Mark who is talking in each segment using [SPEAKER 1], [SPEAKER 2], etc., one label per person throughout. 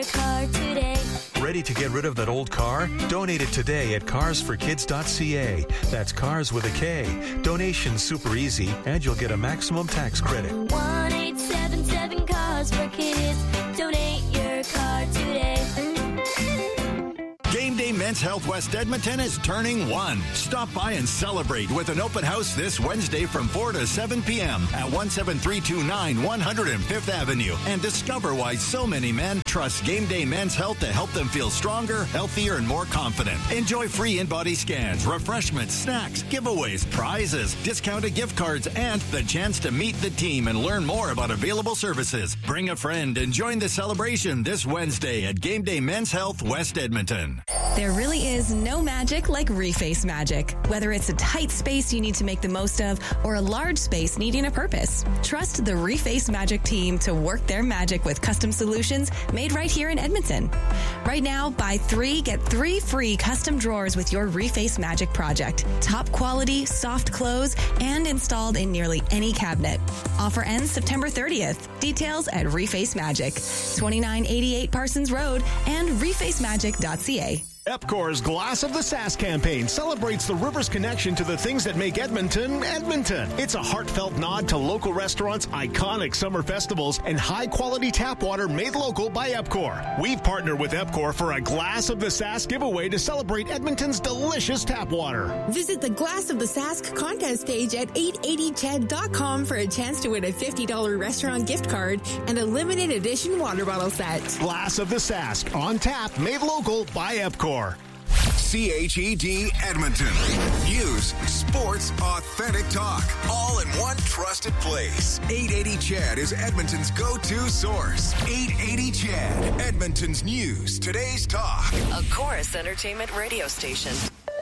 [SPEAKER 1] car today.
[SPEAKER 2] Ready to get rid of that old car? Donate it today at carsforkids.ca. That's cars with a K. Donation's super easy, and you'll get a maximum tax credit.
[SPEAKER 1] 1-877 Cars for Kids. Donate your car today.
[SPEAKER 3] Game Day Men's Health West Edmonton is turning 1. Stop by and celebrate with an open house this Wednesday from 4 to 7 p.m. at 17329 105th Avenue and discover why so many men trust Game Day Men's Health to help them feel stronger, healthier, and more confident. Enjoy free in-body scans, refreshments, snacks, giveaways, prizes, discounted gift cards, and the chance to meet the team and learn more about available services. Bring a friend and join the celebration this Wednesday at Game Day Men's Health West Edmonton.
[SPEAKER 4] There really is no magic like Reface magic. Whether it's a tight space you need to make the most of or a large space needing a purpose, trust the Reface Magic team to work their magic with custom solutions made right here in Edmonton. Right now, buy 3, get 3 free custom drawers with your Reface Magic project. Top quality, soft close, and installed in nearly any cabinet. Offer ends September 30th. Details at Reface Magic, 2988 Parsons Road and refacemagic.ca.
[SPEAKER 5] EPCOR's Glass of the Sask campaign celebrates the river's connection to the things that make Edmonton, Edmonton. It's a heartfelt nod to local restaurants, iconic summer festivals, and high-quality tap water made local by EPCOR. We've partnered with EPCOR for a Glass of the Sask giveaway to celebrate Edmonton's delicious tap water.
[SPEAKER 6] Visit the Glass of the Sask contest page at 880ched.com for a chance to win a $50 restaurant gift card and a limited edition water bottle set.
[SPEAKER 5] Glass of the Sask, on tap, made local by EPCOR.
[SPEAKER 7] CHED Edmonton. News, sports, authentic talk, all in one trusted place. 880 CHED is Edmonton's go-to source. 880 CHED, Edmonton's news, today's talk.
[SPEAKER 8] A Chorus Entertainment radio station.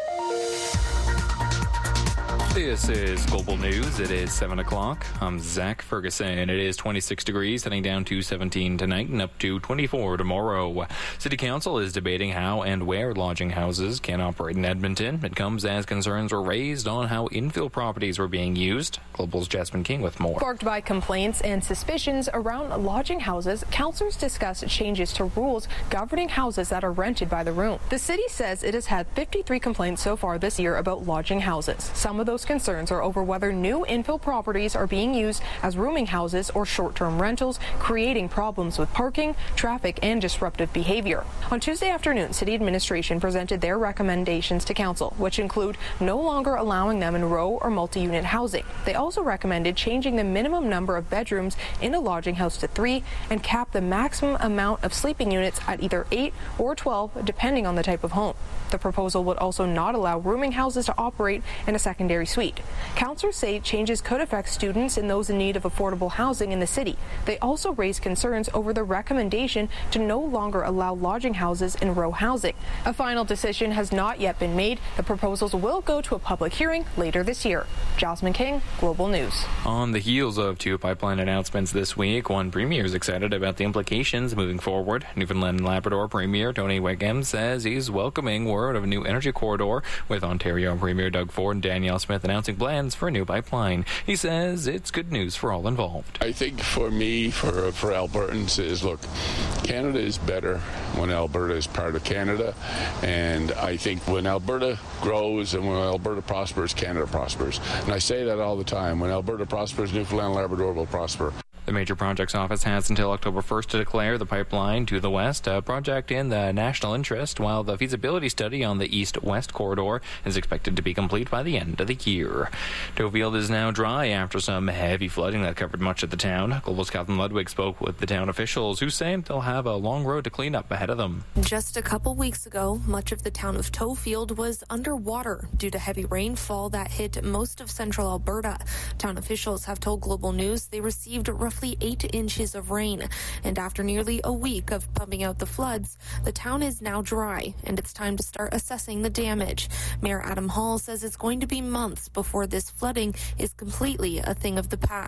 [SPEAKER 9] This is Global News. It is 7 o'clock. I'm Zach Ferguson. It is 26 degrees, heading down to 17 tonight and up to 24 tomorrow. City Council is debating how and where lodging houses can operate in Edmonton. It comes as concerns were raised on how infill properties were being used. Global's Jasmine King with more.
[SPEAKER 10] Sparked by complaints and suspicions around lodging houses, councillors discussed changes to rules governing houses that are rented by the room. The city says it has had 53 complaints so far this year about lodging houses. Some of those concerns are over whether new infill properties are being used as rooming houses or short-term rentals, creating problems with parking, traffic, and disruptive behavior. On Tuesday afternoon, city administration presented their recommendations to council, which include no longer allowing them in row or multi-unit housing. They also recommended changing the minimum number of bedrooms in a lodging house to 3 and cap the maximum amount of sleeping units at either 8 or 12, depending on the type of home. The proposal would also not allow rooming houses to operate in a secondary suite. Councillors say changes could affect students and those in need of affordable housing in the city. They also raised concerns over the recommendation to no longer allow lodging houses in row housing. A final decision has not yet been made. The proposals will go to a public hearing later this year. Jasmine King, Global News.
[SPEAKER 9] On the heels of 2 pipeline announcements this week, one premier is excited about the implications moving forward. Newfoundland and Labrador Premier Tony Whigham says he's welcoming word of a new energy corridor, with Ontario Premier Doug Ford and Danielle Smith announcing plans for a new pipeline. He says it's good news for all involved.
[SPEAKER 11] I think for me, for Albertans, is look, Canada is better when Alberta is part of Canada, and I think when Alberta grows and when Alberta prospers, Canada prospers. And I say that all the time. When Alberta prospers, Newfoundland and Labrador will prosper.
[SPEAKER 9] The Major Projects Office has until October 1st to declare the pipeline to the west a project in the national interest, while the feasibility study on the east-west corridor is expected to be complete by the end of the year. Tofield is now dry after some heavy flooding that covered much of the town. Global's Catherine Ludwig spoke with the town officials, who say they'll have a long road to clean up ahead of them.
[SPEAKER 12] Just a couple weeks ago, much of the town of Tofield was underwater due to heavy rainfall that hit most of central Alberta. Town officials have told Global News they received roughly 8 inches of rain, and after nearly a week of pumping out the floods, the town is now dry, and it's time to start assessing the damage. Mayor Adam Hall says it's going to be months before this flooding is completely a thing of the past.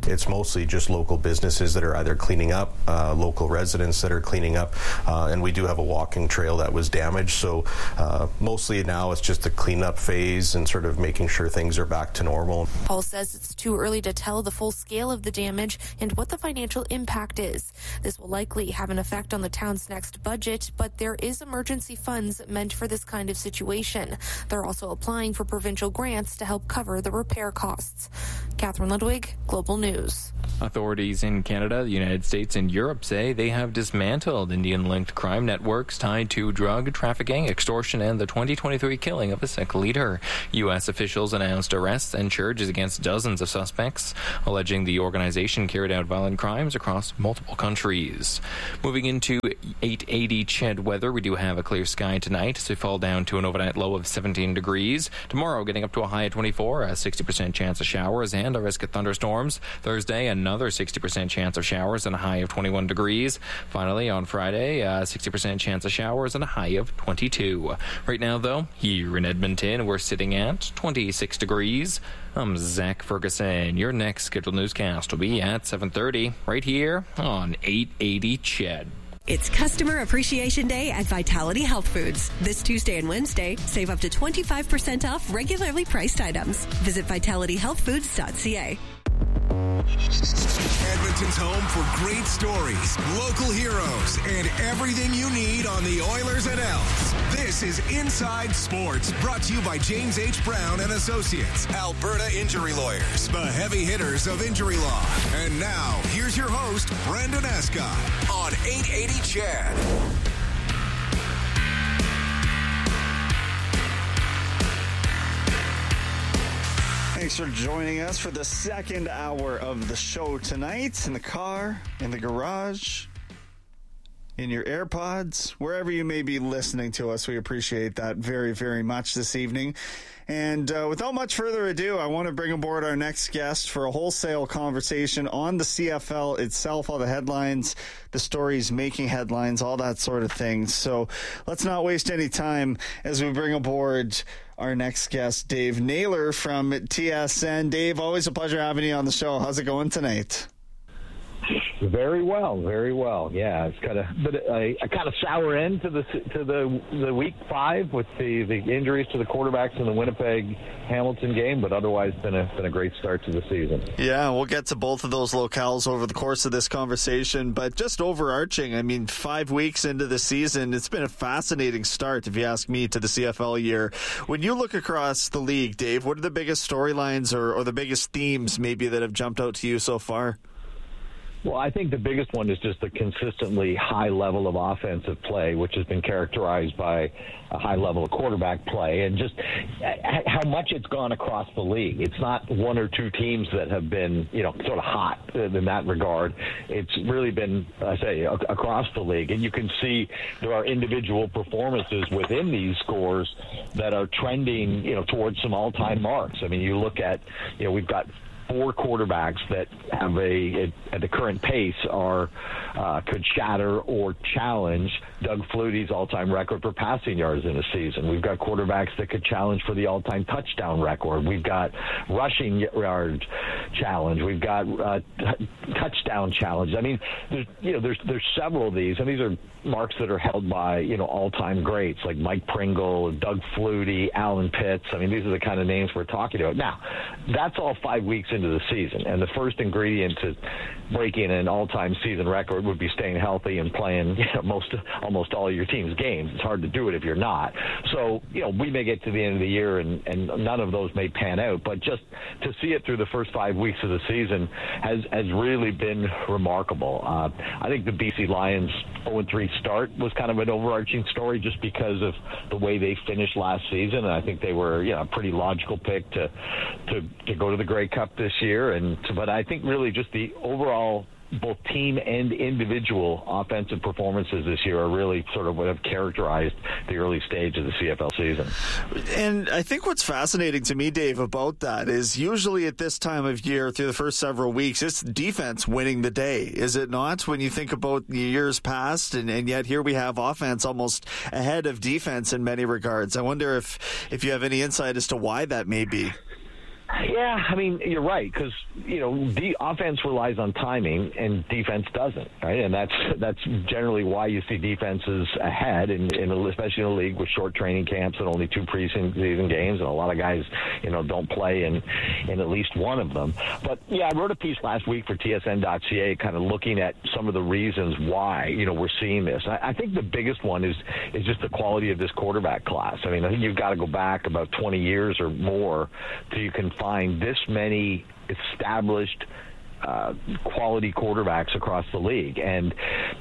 [SPEAKER 13] It's mostly just local businesses that are either cleaning up, local residents that are cleaning up, and we do have a walking trail that was damaged. So mostly now it's just the cleanup phase and sort of making sure things are back to normal.
[SPEAKER 12] Paul says it's too early to tell the full scale of the damage and what the financial impact is. This will likely have an effect on the town's next budget, but there is emergency funds meant for this kind of situation. They're also applying for provincial grants to help cover the repair costs. Catherine Ludwig, Global News.
[SPEAKER 9] Authorities in Canada, the United States, and Europe say they have dismantled Indian-linked crime networks tied to drug trafficking, extortion, and the 2023 killing of a Sikh leader. U.S. officials announced arrests and charges against dozens of suspects, alleging the organization carried out violent crimes across multiple countries. Moving into 880 CHED weather, we do have a clear sky tonight, so we fall down to an overnight low of 17 degrees. Tomorrow, getting up to a high of 24, a 60% chance of showers and a risk of thunderstorms. Thursday, another 60% chance of showers and a high of 21 degrees. Finally, on Friday, a 60% chance of showers and a high of 22. Right now, though, here in Edmonton, we're sitting at 26 degrees. I'm Zach Ferguson. Your next scheduled newscast will be at 7:30 right here on 880 CHED.
[SPEAKER 14] It's Customer Appreciation Day at Vitality Health Foods. This Tuesday and Wednesday, save up to 25% off regularly priced items. Visit vitalityhealthfoods.ca.
[SPEAKER 7] Edmonton's home for great stories, local heroes, and everything you need on the Oilers and Elks. This is Inside Sports, brought to you by James H. Brown and Associates, Alberta Injury Lawyers, the heavy hitters of injury law. And now, here's your host, Brendan Escott, on 880 CHED.
[SPEAKER 15] Thanks for joining us for the second hour of the show tonight. In the car, in the garage, in your AirPods, wherever you may be listening to us. We appreciate that very, very much this evening. And without much further ado, I want to bring aboard our next guest for a wholesale conversation on the CFL itself, all the headlines, the stories making headlines, all that sort of thing. So let's not waste any time as we bring aboard our next guest, Dave Naylor from TSN. Dave, always a pleasure having you on the show. How's it going tonight?
[SPEAKER 16] Very well, very well. Yeah, it's kind of a kind of sour end to the week 5 with the injuries to the quarterbacks in the Winnipeg Hamilton game, but otherwise been a great start to the season.
[SPEAKER 15] Yeah, we'll get to both of those locales over the course of this conversation, but just overarching, I mean, 5 weeks into the season, it's been a fascinating start, if you ask me, to the CFL year. When you look across the league, Dave, what are the biggest storylines or the biggest themes maybe that have jumped out to you so far?
[SPEAKER 16] Well, I think the biggest one is just the consistently high level of offensive play, which has been characterized by a high level of quarterback play, and just how much it's gone across the league. It's not one or two teams that have been, sort of hot in that regard. It's really been, I say, across the league. And you can see there are individual performances within these scores that are trending, towards some all-time marks. I mean, you look at, we've got 4 quarterbacks that have at the current pace could shatter or challenge Doug Flutie's all-time record for passing yards in a season. We've got quarterbacks that could challenge for the all-time touchdown record. We've got rushing yard challenge. We've got touchdown challenge. I mean, there's several of these, and these are marks that are held by all-time greats like Mike Pringle, Doug Flutie, Alan Pitts. I mean, these are the kind of names we're talking about. Now, that's all 5 weeks into the season, and the first ingredient to breaking an all-time season record would be staying healthy and playing almost all of your team's games. It's hard to do it if you're not. So we may get to the end of the year and none of those may pan out, but just to see it through the first 5 weeks of the season has really been remarkable. I think the BC Lions 0-3 start was kind of an overarching story just because of the way they finished last season, and I think they were a pretty logical pick to go to the Grey Cup this year. But I think really just the overall both team and individual offensive performances this year are really sort of what have characterized the early stage of the CFL season.
[SPEAKER 15] And I think what's fascinating to me, Dave, about that is usually at this time of year, through the first several weeks, it's defense winning the day, is it not? When you think about the years past, and yet here we have offense almost ahead of defense in many regards. I wonder if you have any insight as to why that may be.
[SPEAKER 16] Yeah, I mean, you're right, because, the offense relies on timing and defense doesn't, right? And that's generally why you see defenses ahead, especially in a league with short training camps and only 2 preseason games, and a lot of guys, don't play in at least one of them. But, yeah, I wrote a piece last week for TSN.ca kind of looking at some of the reasons why, we're seeing this. I think the biggest one is just the quality of this quarterback class. I mean, I think you've got to go back about 20 years or more till you can find this many established quality quarterbacks across the league. And,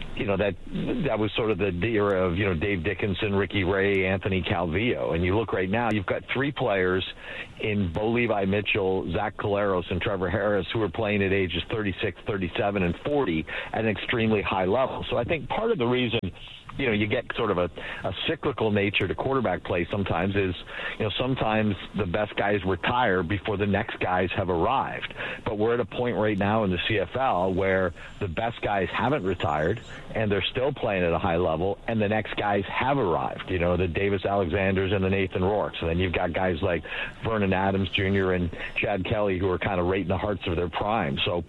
[SPEAKER 16] that was sort of the era of, Dave Dickinson, Ricky Ray, Anthony Calvillo. And you look right now, you've got 3 players in Bo Levi Mitchell, Zach Collaros, and Trevor Harris who are playing at ages 36, 37, and 40 at an extremely high level. So I think part of the reason you get sort of a cyclical nature to quarterback play sometimes is, sometimes the best guys retire before the next guys have arrived. But we're at a point right now in the CFL where the best guys haven't retired and they're still playing at a high level, and the next guys have arrived, the Davis Alexanders and the Nathan Rourkes. And then you've got guys like Vernon Adams Jr. and Chad Kelly who are kind of right in the hearts of their prime. So,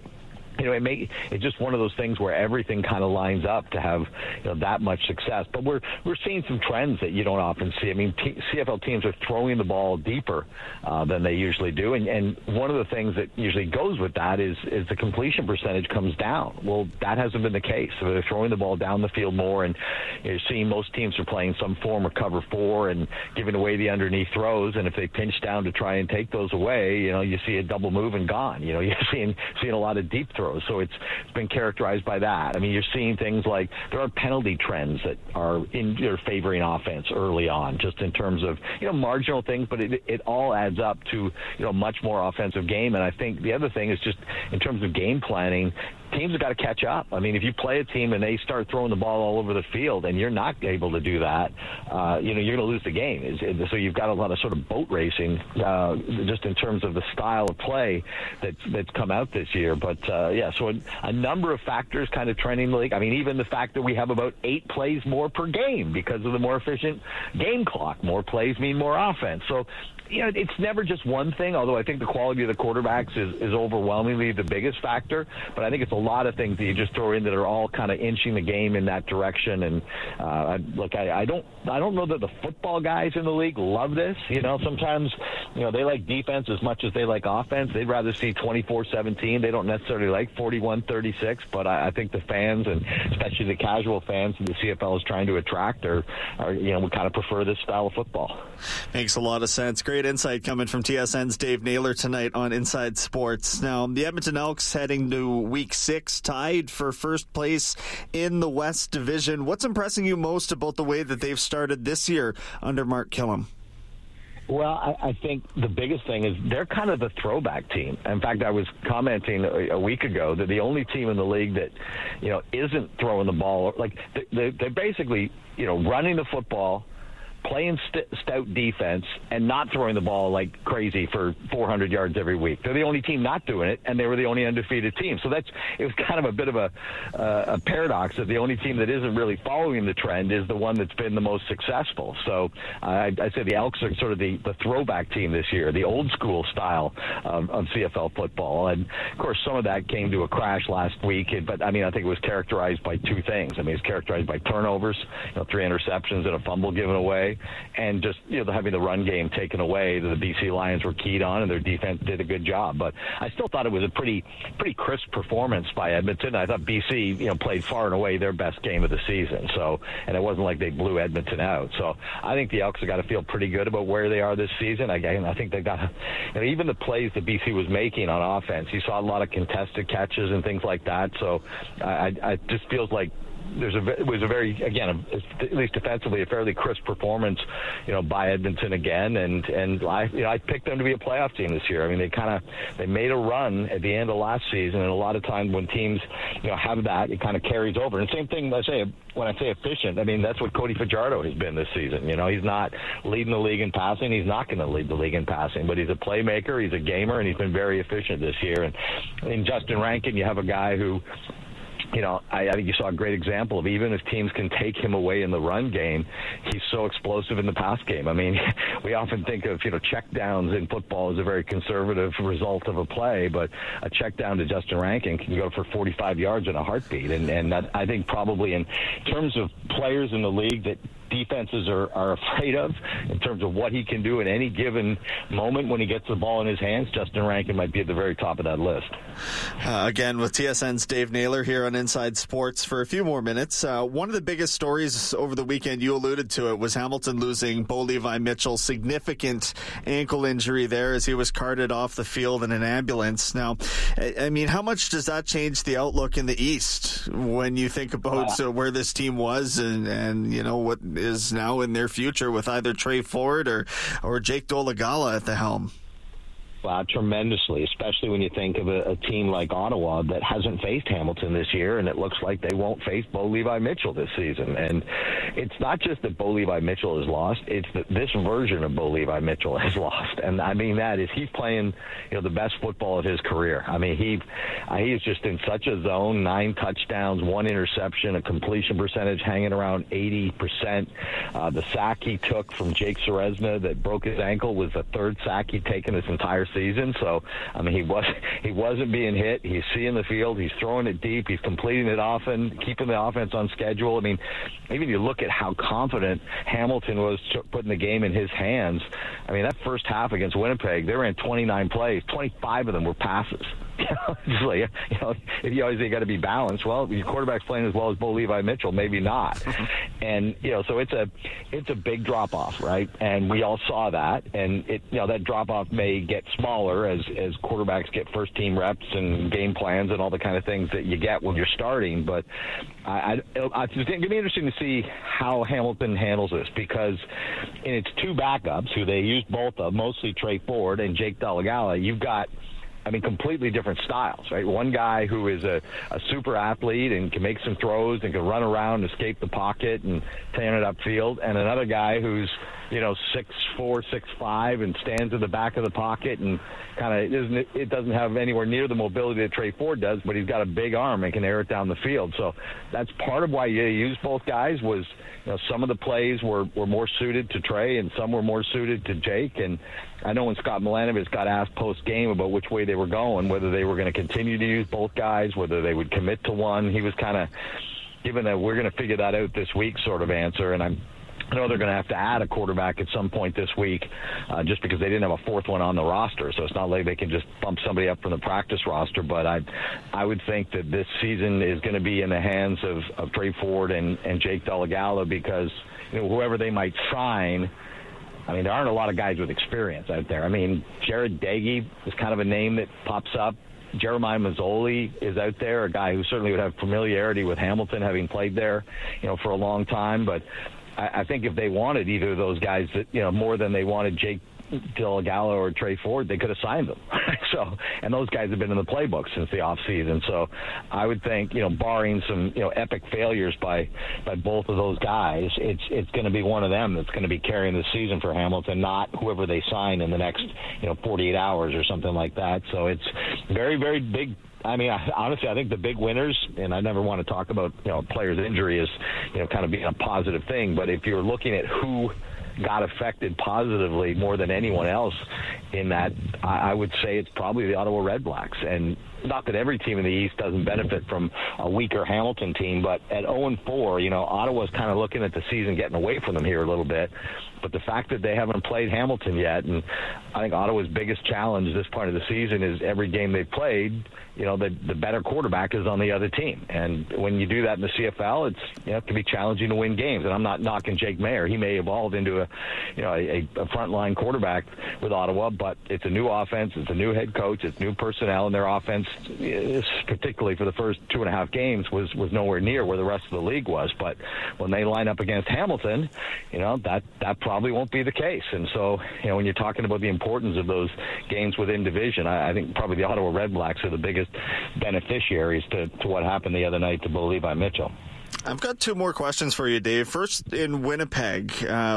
[SPEAKER 16] it's just one of those things where everything kind of lines up to have that much success. But we're seeing some trends that you don't often see. I mean, CFL teams are throwing the ball deeper than they usually do, and one of the things that usually goes with that is the completion percentage comes down. Well, that hasn't been the case. So they're throwing the ball down the field more, and you're seeing most teams are playing some form of cover 4 and giving away the underneath throws. And if they pinch down to try and take those away, you see a double move and gone. You're seeing a lot of deep throws. So it's been characterized by that. I mean, you're seeing things like there are penalty trends that are favoring offense early on, just in terms of marginal things, but it all adds up to much more offensive game. And I think the other thing is just in terms of game planning, teams have got to catch up. I mean, if you play a team and they start throwing the ball all over the field and you're not able to do that, you're going to lose the game. So you've got a lot of sort of boat racing just in terms of the style of play that's come out this year. But, so a number of factors kind of trending the league. I mean, even the fact that we have about 8 plays more per game because of the more efficient game clock. More plays mean more offense. So, it's never just one thing, although I think the quality of the quarterbacks is overwhelmingly the biggest factor. But I think it's a lot of things that you just throw in that are all kind of inching the game in that direction. And I don't know that the football guys in the league love this. Sometimes they like defense as much as they like offense. They'd rather see 24-17. They don't necessarily like 41-36. But I think the fans, and especially the casual fans that the CFL is trying to attract, are would kind of prefer this style of football.
[SPEAKER 15] Makes a lot of sense. Great insight coming from TSN's Dave Naylor tonight on Inside Sports. Now, the Edmonton Elks heading to Week 6, tied for first place in the West Division. What's impressing you most about the way that they've started this year under Mark Killam?
[SPEAKER 16] Well, I think the biggest thing is they're kind of the throwback team. In fact, I was commenting a week ago that the only team in the league that, isn't throwing the ball, like they're basically, running the football, playing stout defense, and not throwing the ball like crazy for 400 yards every week. They're the only team not doing it, and they were the only undefeated team. So it was kind of a bit of a paradox that the only team that isn't really following the trend is the one that's been the most successful. So I say the Elks are sort of the throwback team this year, the old school style of CFL football. And, of course, some of that came to a crash last week. But, I think it was characterized by 2 things. It's characterized by turnovers, 3 interceptions and a fumble given away, and just having the run game taken away that the BC Lions were keyed on, and their defense did a good job. But I still thought it was a pretty crisp performance by Edmonton. I thought BC played far and away their best game of the season. So, and it wasn't like they blew Edmonton out. So I think the Elks have got to feel pretty good about where they are this season. I think they've got even the plays that BC was making on offense. You saw a lot of contested catches and things like that. So I just feels like it was a very, again, at least defensively, a fairly crisp performance, by Edmonton again, and I picked them to be a playoff team this year. They made a run at the end of last season, and a lot of times when teams, have that, it kind of carries over. And same thing when I say efficient, that's what Cody Fajardo has been this season. He's not leading the league in passing. He's not going to lead the league in passing, but he's a playmaker, he's a gamer, and he's been very efficient this year. And in Justin Rankin, you have a guy who, I think you saw a great example of even if teams can take him away in the run game, he's so explosive in the pass game. I mean, we often think of, check downs in football as a very conservative result of a play, but a check down to Justin Rankin can go for 45 yards in a heartbeat. And that, I think probably in terms of players in the league that defenses are afraid of in terms of what he can do at any given moment when he gets the ball in his hands, Justin Rankin might be at the very top of that list.
[SPEAKER 15] Again, with TSN's Dave Naylor here on Inside Sports for a few more minutes. One of the biggest stories over the weekend, you alluded to it, was Hamilton losing Bo Levi Mitchell. Significant ankle injury there as he was carted off the field in an ambulance. Now, I mean, how much does that change the outlook in the East when you think about where this team was and what is now in their future with either Trey Ford or Jake Dolegala at the helm?
[SPEAKER 16] Tremendously, especially when you think of a team like Ottawa that hasn't faced Hamilton this year, and it looks like they won't face Bo Levi Mitchell this season. And it's not just that Bo Levi Mitchell is lost, it's that this version of Bo Levi Mitchell is lost. And I mean that is he's playing the best football of his career. I mean, he is just in such a zone, 9 touchdowns, 1 interception, a completion percentage hanging around 80%. The sack he took from Jake Ceresna that broke his ankle was the 3rd sack he'd taken this entire season. So I mean, he wasn't being hit. He's seeing the field. He's throwing it deep. He's completing it often, keeping the offense on schedule. I mean, even you look at how confident Hamilton was putting the game in his hands. I mean, that first half against Winnipeg, they ran 29 plays. 25 of them were passes. It's like, if you always got to be balanced. Well, your quarterback's playing as well as Bo Levi Mitchell, maybe not. And so it's a big drop off, right? And we all saw that. And that drop off may get smaller as quarterbacks get first team reps and game plans and all the kind of things that you get when you're starting. But I think it'll be interesting to see how Hamilton handles this, because in its 2 backups, who they used both of, mostly Trey Ford and Jake Dolegala, you've got completely different styles, right? One guy who is a super athlete and can make some throws and can run around, escape the pocket, and turn it upfield, and another guy who's 6'4", 6'5", and stands in the back of the pocket and kind of it doesn't have anywhere near the mobility that Trey Ford does, but he's got a big arm and can air it down the field. So that's part of why you use both guys. Was some of the plays were more suited to Trey and some were more suited to Jake. And I know when Scott Milanovich got asked post-game about which way they were going, whether they were going to continue to use both guys, whether they would commit to one, he was kind of given a we're going to figure that out this week sort of answer. And I know they're going to have to add a quarterback at some point this week just because they didn't have a 4th one on the roster. So it's not like they can just bump somebody up from the practice roster. But I would think that this season is going to be in the hands of Trey Ford and Jake Dolegala, because whoever they might sign, there aren't a lot of guys with experience out there. Jared Dagey is kind of a name that pops up. Jeremiah Mazzoli is out there, a guy who certainly would have familiarity with Hamilton, having played there, for a long time. But I think if they wanted either of those guys, that more than they wanted Jake Dolegala or Trey Ford, they could have signed them. And those guys have been in the playbook since the offseason. So I would think, barring some epic failures by both of those guys, it's going to be one of them that's going to be carrying the season for Hamilton, not whoever they sign in the next 48 hours or something like that. So it's very, very big. Honestly, I think the big winners, and I never want to talk about a player's injury as kind of being a positive thing, but if you're looking at who got affected positively more than anyone else in that, I would say it's probably the Ottawa Redblacks. And not that every team in the East doesn't benefit from a weaker Hamilton team, but at 0-4, Ottawa's kind of looking at the season getting away from them here a little bit. But the fact that they haven't played Hamilton yet, and I think Ottawa's biggest challenge this part of the season is every game they've played, the better quarterback is on the other team. And when you do that in the CFL, it can be challenging to win games. And I'm not knocking Jake Mayer. He may evolve into a frontline quarterback with Ottawa, but it's a new offense, it's a new head coach, it's new personnel, and their offense, particularly for the first 2.5 games, was nowhere near where the rest of the league was. But when they line up against Hamilton, that probably won't be the case. And so, when you're talking about the importance of those games within division, I think probably the Ottawa Redblacks are the biggest beneficiaries to what happened the other night to Bo Levi Mitchell.
[SPEAKER 15] I've got 2 more questions for you, Dave. First, in Winnipeg,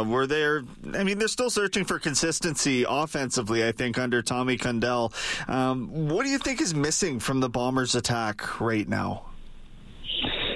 [SPEAKER 15] they're still searching for consistency offensively, I think, under Tommy Condell. What do you think is missing from the Bombers' attack right now?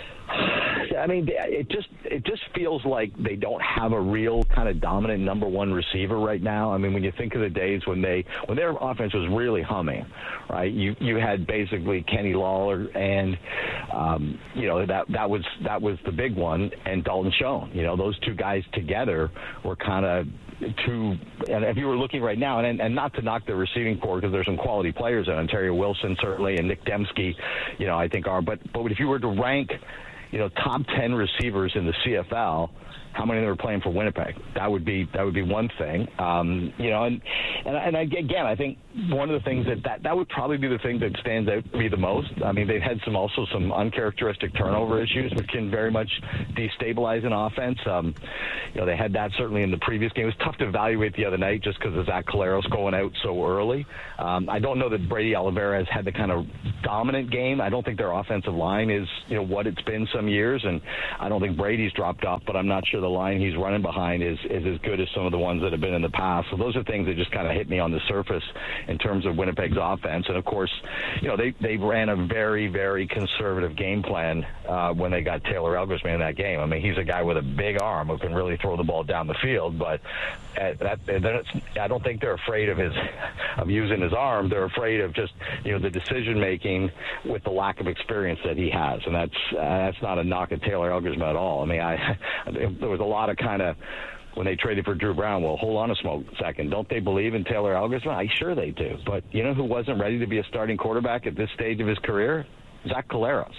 [SPEAKER 16] mean, it just feels like they don't have a real kind of dominant number one receiver right now. I mean, when you think of the days when their offense was really humming, right? You had basically Kenny Lawler and that was the big one, and Dalton Schoen. Those two guys together were kind of two. And if you were looking right now, and not to knock the receiving corps, because there's some quality players in Ontario Wilson certainly, and Nick Dembski, I think are. But if you were to rank, top 10 receivers in the CFL, how many of them were playing for Winnipeg? That would be one thing. And again, I think one of the things that would probably be the thing that stands out to me the most. I mean, they've had some uncharacteristic turnover issues, which can very much destabilize an offense. They had that certainly in the previous game. It was tough to evaluate the other night just because of Zach Collaros going out so early. I don't know that Brady Oliveira has had the kind of dominant game. I don't think their offensive line is what it's been some years, and I don't think Brady's dropped off, but I'm not sure the line he's running behind is as good as some of the ones that have been in the past. So those are things that just kind of hit me on the surface in terms of Winnipeg's offense. And of course, they ran a very, very conservative game plan when they got Taylor Elgersman in that game. I mean, he's a guy with a big arm who can really throw the ball down the field, but I don't think they're afraid of using his arm. They're afraid of just the decision making with the lack of experience that he has, and that's not a knock at Taylor Elgersman at all. I mean, there was a lot of kind of, when they traded for Drew Brown, well, hold on a second. Don't they believe in Taylor Elgersman? Sure they do. But who wasn't ready to be a starting quarterback at this stage of his career? Zach Collaros.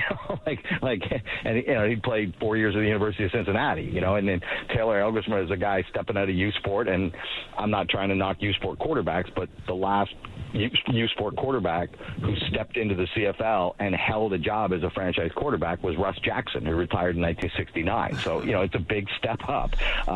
[SPEAKER 16] He played 4 years at the University of Cincinnati, and then Taylor Elgersman is a guy stepping out of U Sport, and I'm not trying to knock U Sport quarterbacks, but the last U Sport quarterback who stepped into the CFL and held a job as a franchise quarterback was Russ Jackson, who retired in 1969. So, it's a big step up.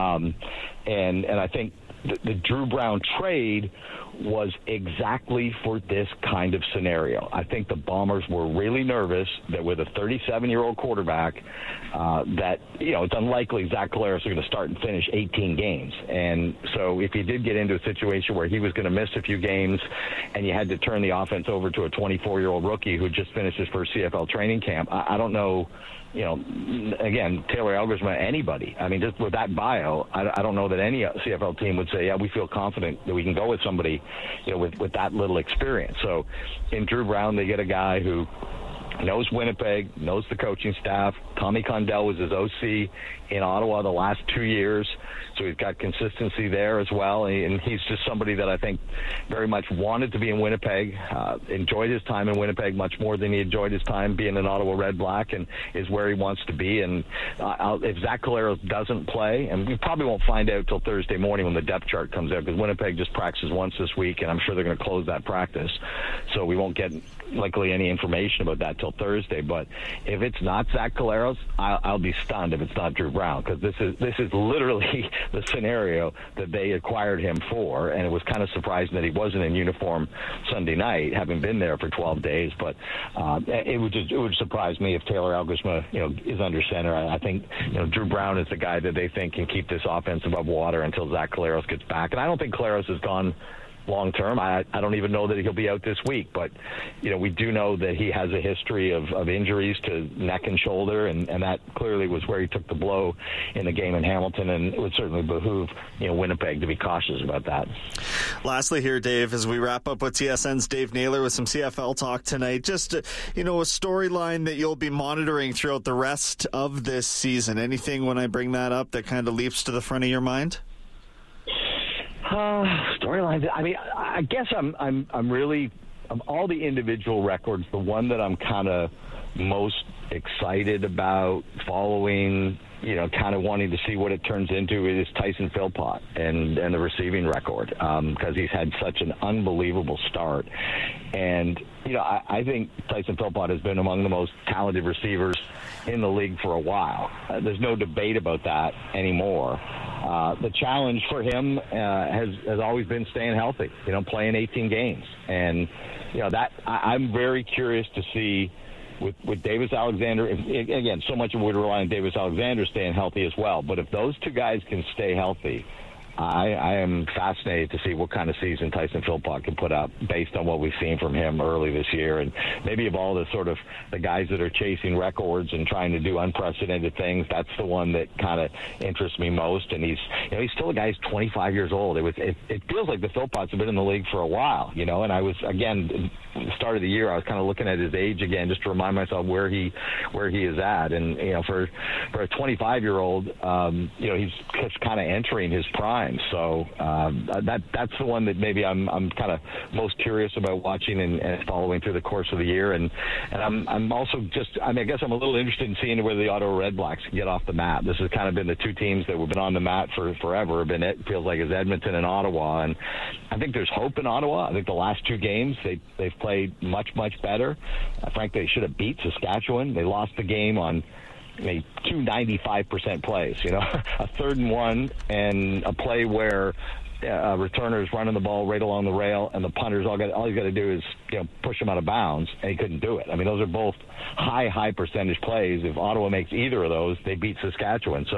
[SPEAKER 16] And I think the Drew Brown trade was exactly for this kind of scenario. I think the Bombers were really nervous that with a 37-year-old quarterback, that it's unlikely Zach Collaros is going to start and finish 18 games. And so if you did get into a situation where he was going to miss a few games and you had to turn the offense over to a 24-year-old rookie who just finished his first CFL training camp, I don't know. Again, Taylor Elgersman, anybody. I mean, just with that bio, I don't know that any CFL team would say, yeah, we feel confident that we can go with somebody, with that little experience. So in Drew Brown, they get a guy who knows Winnipeg, knows the coaching staff. Tommy Condell was his OC in Ottawa the last 2 years, so he's got consistency there as well. And he's just somebody that I think very much wanted to be in Winnipeg, enjoyed his time in Winnipeg much more than he enjoyed his time being an Ottawa Red Black, and is where he wants to be. And if Zach Collaros doesn't play, and we probably won't find out till Thursday morning when the depth chart comes out, because Winnipeg just practices once this week, and I'm sure they're going to close that practice, so we won't get likely any information about that till Thursday. But if it's not Zach Collaros, I'll be stunned if it's not Drew Brown, because this is literally the scenario that they acquired him for, and it was kind of surprising that he wasn't in uniform Sunday night, having been there for 12 days. But it would surprise me if Taylor Elgersman is under center. I think Drew Brown is the guy that they think can keep this offense above water until Zach Collaros gets back, and I don't think Collaros has gone long term. I don't even know that he'll be out this week, but we do know that he has a history of injuries to neck and shoulder, and that clearly was where he took the blow in the game in Hamilton, and it would certainly behoove Winnipeg to be cautious about that.
[SPEAKER 15] Lastly here, Dave, as we wrap up with TSN's Dave Naylor with some CFL talk tonight, just a storyline that you'll be monitoring throughout the rest of this season. Anything when I bring that up that kind of leaps to the front of your mind?
[SPEAKER 16] Storylines. I mean, I guess I'm really, of all the individual records, the one that I'm kind of most excited about following, kind of wanting to see what it turns into, is Tyson Philpott and the receiving record, because he's had such an unbelievable start. And, I think Tyson Philpott has been among the most talented receivers in the league for a while. There's no debate about that anymore. The challenge for him has always been staying healthy, playing 18 games. And, that I'm very curious to see with Davis Alexander. Again, so much of it would rely on Davis Alexander staying healthy as well. But if those two guys can stay healthy, I am fascinated to see what kind of season Tyson Philpott can put up based on what we've seen from him early this year. And maybe of all the sort of the guys that are chasing records and trying to do unprecedented things, that's the one that kind of interests me most. And he's still a guy who's 25 years old. It feels like the Philpotts have been in the league for a while, and I was, again, at the start of the year, I was kind of looking at his age again just to remind myself where he is at. And, for a 25-year-old, he's just kind of entering his prime. So that's the one that maybe I'm kind of most curious about watching and following through the course of the year. And I'm also I guess I'm a little interested in seeing whether the Ottawa Red Blacks can get off the mat. This has kind of been the two teams that have been on the mat for forever. It feels like it's Edmonton and Ottawa. And I think there's hope in Ottawa. I think the last two games they've played much better. Frankly, they should have beat Saskatchewan. They lost the game on 295% plays, a 3rd and 1 and a play where returners running the ball right along the rail and the punters all you got to do is push them out of bounds, and he couldn't do it. I mean, those are both high percentage plays. If Ottawa makes either of those, they beat Saskatchewan. So